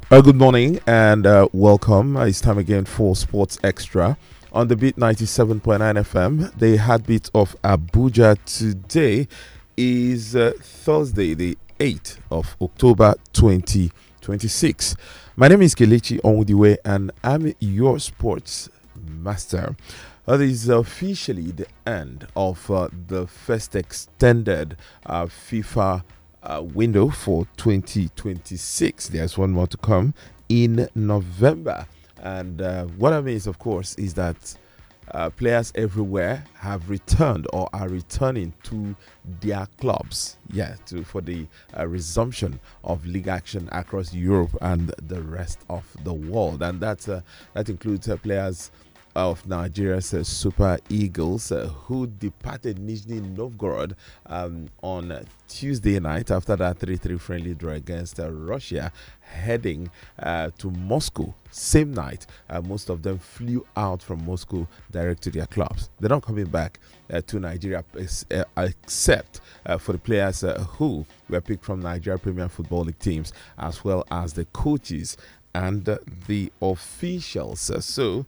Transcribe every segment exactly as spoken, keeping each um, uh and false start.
Uh, good morning and uh, welcome. Uh, It's time again for Sports Extra on the Beat ninety-seven point nine F M. The heartbeat of Abuja today is uh, Thursday, the eighth of October twenty twenty-six. My name is Kelechi Onwudiwe and I'm your sports master. Uh, this is officially the end of uh, the first extended uh, FIFA uh, window for twenty twenty-six. There's one more to come in November. And uh, what I mean is, of course, is that uh, players everywhere have returned or are returning to their clubs. Yeah, to for the uh, resumption of league action across Europe and the rest of the world. And that's, uh, that includes uh, players of Nigeria's uh, Super Eagles, uh, who departed Nizhny Novgorod um, on uh, Tuesday night after that three three friendly draw against uh, Russia, heading uh, to Moscow. Same night, uh, most of them flew out from Moscow direct to their clubs. They're not coming back uh, to Nigeria uh, except uh, for the players uh, who were picked from Nigeria Premier Football League teams, as well as the coaches and uh, the officials. Uh, so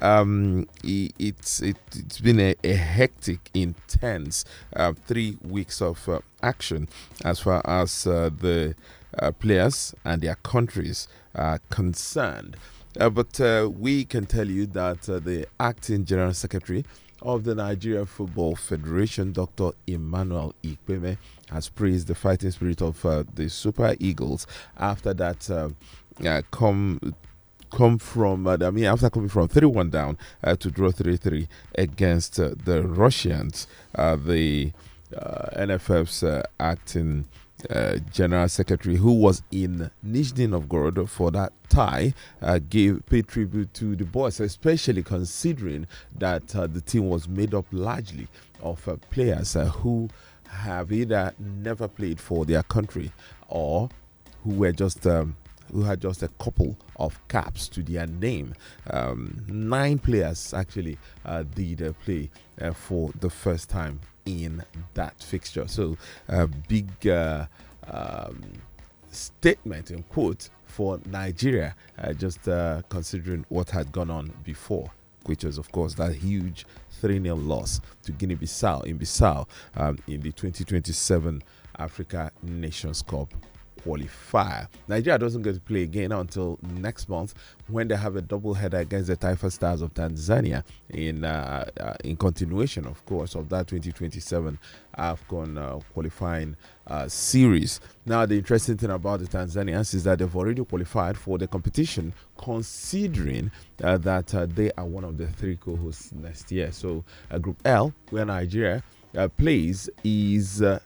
um, i- it's it, it's been a, a hectic, intense uh, three weeks of uh, action as far as uh, the uh, players and their countries are concerned. Uh, but uh, we can tell you that uh, the acting general secretary of the Nigeria Football Federation, Doctor Emmanuel Ikpeme, has praised the fighting spirit of uh, the Super Eagles after that. Uh, Uh, come come from uh, I mean after coming from three one down uh, to draw three three against uh, the Russians. Uh, the uh, N F F's uh, acting uh, general secretary, who was in Nizhny Novgorod for that tie, uh, gave paid tribute to the boys, especially considering that uh, the team was made up largely of uh, players uh, who have either never played for their country or who were just um, who had just a couple of caps to their name. Um, nine players actually uh, did uh, play uh, for the first time in that fixture. So, a uh, big uh, um, statement in quote for Nigeria, uh, just uh, considering what had gone on before, which was, of course, that huge three nil loss to Guinea-Bissau in Bissau um, in the twenty twenty-seven Africa Nations Cup qualifier. Nigeria doesn't get to play again until next month, when they have a double header against the Taifa Stars of Tanzania in uh, uh, in continuation, of course, of that twenty twenty-seven AFCON uh, qualifying uh, series. Now, the interesting thing about the Tanzanians is that they've already qualified for the competition, considering uh, that uh, they are one of the three co-hosts next year. So, uh, Group L, where Nigeria uh, plays, is uh,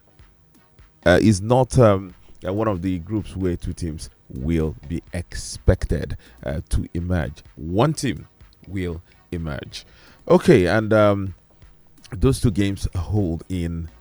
uh, is not. Um, Uh, one of the groups where two teams will be expected uh, to emerge. One team will emerge. Okay, and um, those two games hold in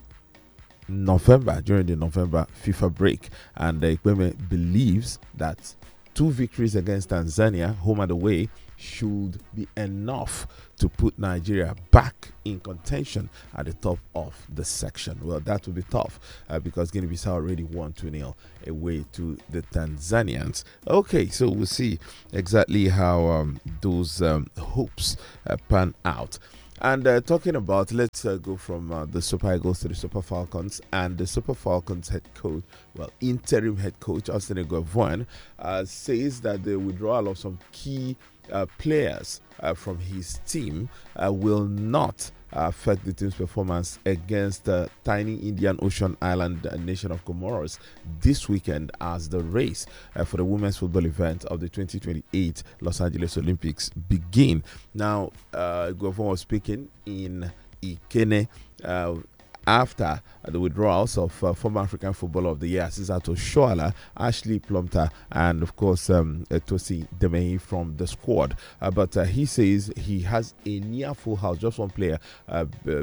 November, during the November FIFA break. And the Ikpeme believes that two victories against Tanzania, home and away, should be enough to put Nigeria back in contention at the top of the section. Well, that will be tough uh, because Guinea-Bissau already won two nil away to the Tanzanians. Okay, so we'll see exactly how um, those um, hopes uh, pan out. And uh, talking about, let's uh, go from uh, the Super Eagles to the Super Falcons. And the Super Falcons head coach, well, interim head coach, Austin Eguavoen, uh, says that the withdrawal of some key uh, players uh, from his team uh, will not affect the team's performance against the uh, tiny Indian Ocean Island uh, nation of Comoros this weekend, as the race uh, for the women's football event of the twenty twenty-eight Los Angeles Olympics begin. Now, uh, Eguavoen was speaking in Ikene uh, after the withdrawals of uh, former African Footballer of the Year Asisato Shoala, Ashley Plumter, and of course um, Tosi Demeyi from the squad. Uh, but uh, he says he has a near full house, just one player uh, b-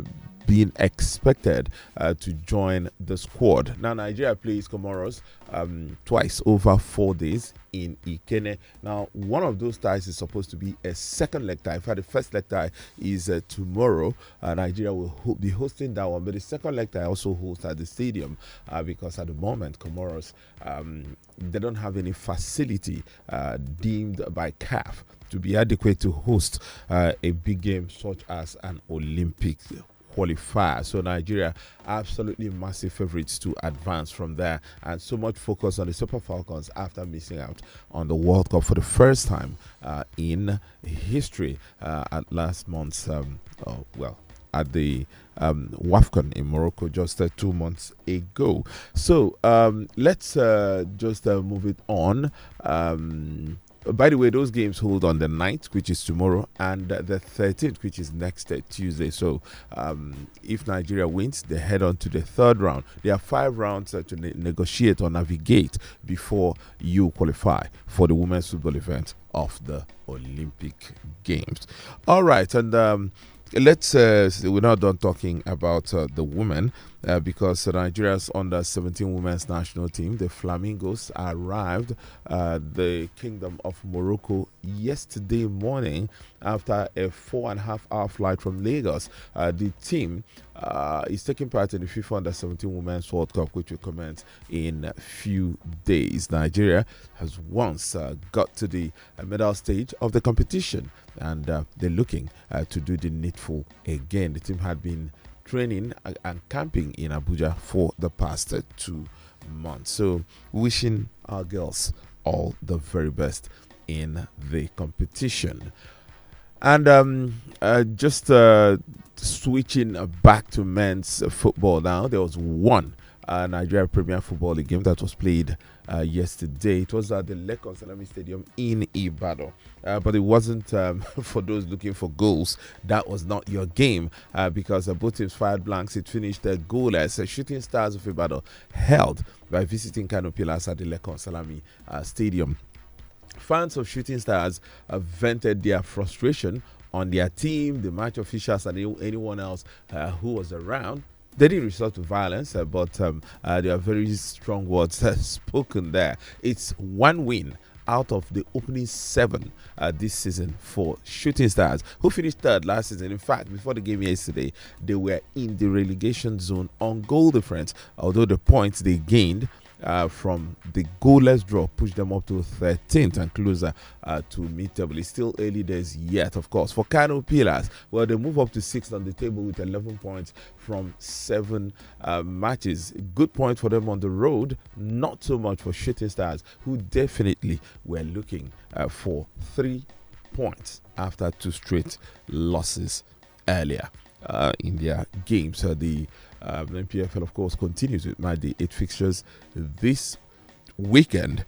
being expected uh, to join the squad. Now, Nigeria plays Comoros um, twice over four days in Ikene. Now, one of those ties is supposed to be a second leg tie. In fact, the first leg tie is uh, tomorrow. Uh, Nigeria will ho- be hosting that one, but the second leg tie also hosts at the stadium uh, because at the moment, Comoros, um, they don't have any facility uh, deemed by C A F to be adequate to host uh, a big game such as an Olympic qualifier. So Nigeria absolutely massive favorites to advance from there, and so much focus on the Super Falcons after missing out on the World Cup for the first time uh, in history uh, at last month's um, oh, well at the um, WAFCON in Morocco just uh, two months ago. So um, let's uh, just uh, move it on. Um, By the way, those games hold on the ninth, which is tomorrow, and the thirteenth, which is next uh, Tuesday. So, um, if Nigeria wins, they head on to the third round. There are five rounds uh, to ne- negotiate or navigate before you qualify for the women's football event of the Olympic Games. All right, and um, let's uh, we're not done talking about uh, the women uh, because uh, Nigeria's under seventeen women's national team, the Flamingos, arrived at the Kingdom of Morocco yesterday morning after a four and a half hour flight from Lagos. Uh, the team uh, is taking part in the FIFA under seventeen Women's World Cup, which will commence in a few days. Nigeria has once uh, got to the uh, medal stage of the competition, and uh, they're looking uh, to do the needful again. The team had been training and camping in Abuja for the past uh, two months. So, wishing our girls all the very best in the competition. And um, uh, just uh, switching uh, back to men's uh, football now, there was one uh, Nigeria Premier Football League game that was played uh, yesterday. It was at the Lekon Salami Stadium in Ibadan. Uh, but it wasn't um, for those looking for goals. That was not your game uh, because uh, both teams fired blanks. It finished uh, goalless. Uh, Shooting Stars of Ibadan held by visiting Kano Pillars at the Lekon Salami uh, Stadium. Fans of Shooting Stars uh, vented their frustration on their team, the match officials, and anyone else uh, who was around. They didn't resort to violence, uh, but um, uh, there are very strong words uh, spoken there. It's one win out of the opening seven uh, this season for Shooting Stars, who finished third last season. In fact, before the game yesterday, they were in the relegation zone on goal difference, although the points they gained Uh, from the goalless draw pushed them up to thirteenth and closer uh, to mid-table. It's still early days yet, of course. For Kano Pillars, well, they move up to sixth on the table with eleven points from seven uh, matches. Good point for them on the road, not so much for Shooting Stars, who definitely were looking uh, for three points after two straight losses earlier uh, in their games. So the Um, N P F L, of course, continues with my day eight fixtures this weekend.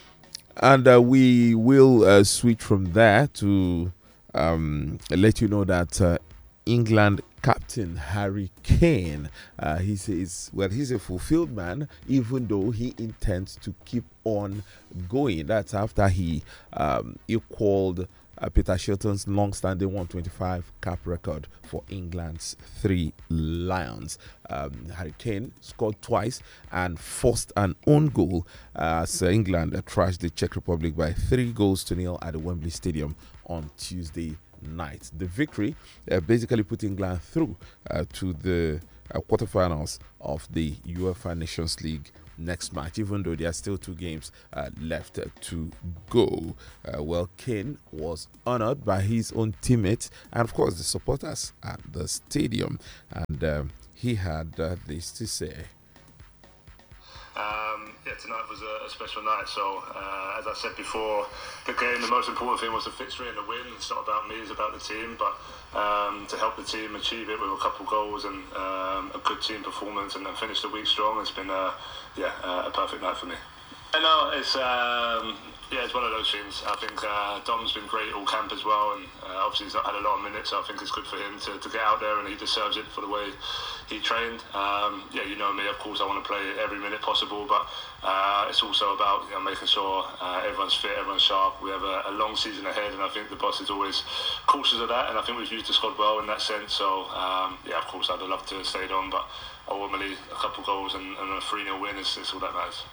And uh, we will uh, switch from there to um, let you know that uh, England captain Harry Kane, uh, he says, well, he's a fulfilled man, even though he intends to keep on going. That's after he um, equaled Uh, Peter Shilton's long-standing one twenty-five cap record for England's three Lions. Um, Harry Kane scored twice and forced an own goal as uh, England uh, trashed the Czech Republic by three goals to nil at the Wembley Stadium on Tuesday night. The victory uh, basically put England through uh, to the uh, quarterfinals of the UEFA Nations League next match, even though there are still two games uh, left uh, to go. Uh, well, Kane was honored by his own teammates and, of course, the supporters at the stadium. And um, he had uh, this to say. Um, yeah, tonight was a, a special night. So, uh, as I said before, the game, the most important thing was the victory and the win. It's not about me, it's about the team. But um, to help the team achieve it with a couple of goals and um, a good team performance and then finish the week strong, it's been a, yeah, a perfect night for me. I know it's um, Yeah, it's one of those things. I think uh, Dom's been great all camp as well, and uh, obviously he's not had a lot of minutes, so I think it's good for him to, to get out there, and he deserves it for the way he trained. Um, yeah, you know me, of course I want to play every minute possible, but uh, it's also about, you know, making sure uh, everyone's fit, everyone's sharp. We have a, a long season ahead, and I think the boss is always cautious of that, and I think we've used the squad well in that sense. So um, yeah, of course I'd have loved to have stayed on, but ultimately a couple of goals and, and a three nil win is, is all that matters.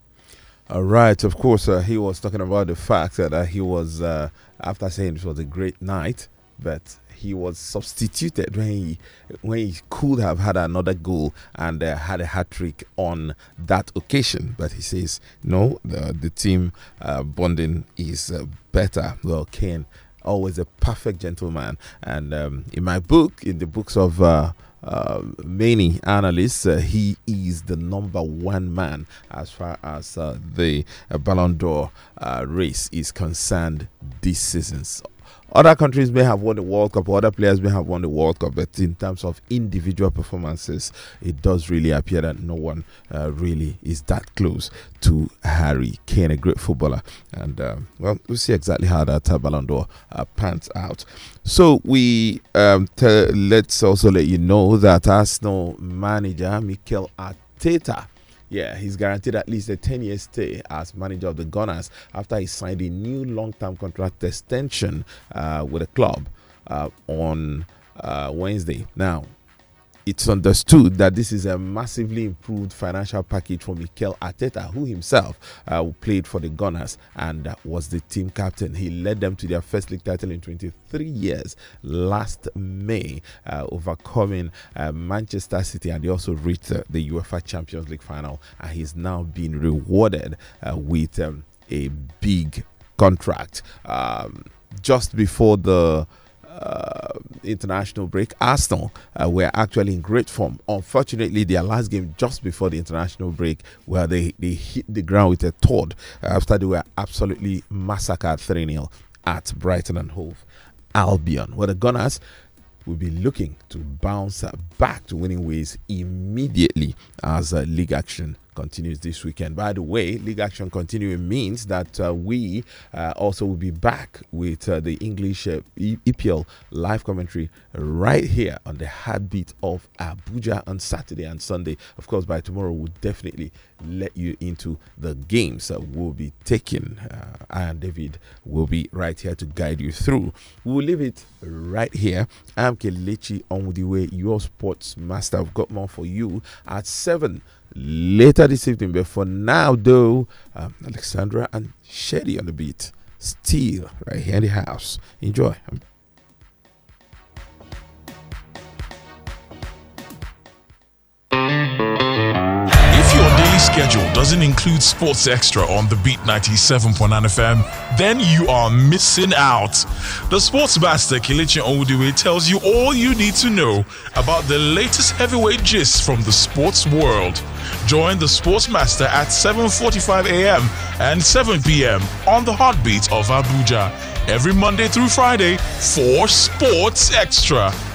All right, of course, uh, he was talking about the fact that uh, he was, uh, after saying it was a great night, but he was substituted when he when he could have had another goal and uh, had a hat-trick on that occasion. But he says, no, the, the team uh, bonding is uh, better. Well, Kane, always a perfect gentleman. And um, in my book, in the books of... Uh, Uh, many analysts, uh, he is the number one man as far as uh, the uh, Ballon d'Or uh, race is concerned this season. So other countries may have won the World Cup, other players may have won the World Cup, but in terms of individual performances, it does really appear that no one uh, really is that close to Harry Kane, a great footballer. And, uh, well, we'll see exactly how that uh, Ballon d'Or uh, pans out. So, we um, t- let's also let you know that Arsenal manager Mikel Arteta, yeah, he's guaranteed at least a ten-year stay as manager of the Gunners after he signed a new long-term contract extension uh, with the club uh, on uh, Wednesday. Now, it's understood that this is a massively improved financial package for Mikel Arteta, who himself uh, played for the Gunners and uh, was the team captain. He led them to their first league title in twenty-three years last May, uh, overcoming uh, Manchester City, and they also reached uh, the UEFA Champions League final, and he's now been rewarded uh, with um, a big contract. Um, just before the Uh, international break, Arsenal uh, were actually in great form. Unfortunately, their last game just before the international break, where they, they hit the ground with a third uh, after they were absolutely massacred three nil at Brighton and Hove Albion. Well, the Gunners will be looking to bounce back to winning ways immediately as uh, league action continues this weekend. By the way, league action continuing means that uh, we uh, also will be back with uh, the English uh, E P L live commentary right here on the heartbeat of Abuja on Saturday and Sunday. Of course, by tomorrow, we'll definitely let you into the games that we'll be taking. Uh, I and David will be right here to guide you through. We'll leave it right here. I'm Kelechi Onwudiwe, your sports master. I've got more for you at seven later this evening. But for now, though, um, Alexandra and Shetty on the beat, still right here in the house. Enjoy. If your daily schedule doesn't include Sports Extra on the Beat ninety-seven point nine F M, then you are missing out. The Sports Master Kelechi Onwudiwe tells you all you need to know about the latest heavyweight gists from the sports world. Join the Sports Master at seven forty-five a.m. and seven p.m. on the heartbeat of Abuja every Monday through Friday for Sports Extra.